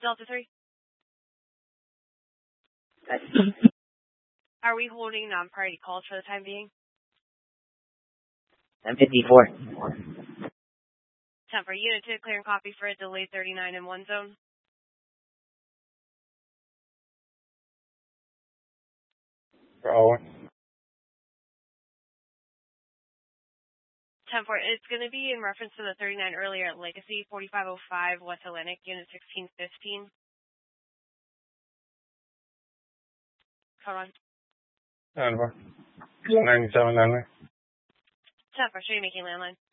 Delta 3. Are we holding non-priority calls for the time being? 1054. 10 for Unit 2, clear and copy for a delayed 39 in 1 zone. For Owen. 10 for, it's going to be in reference to the 39 earlier at Legacy, 4505 West Atlantic, Unit 1615. Hold on. 10 for. 97 landline. 10 for, show you making landline.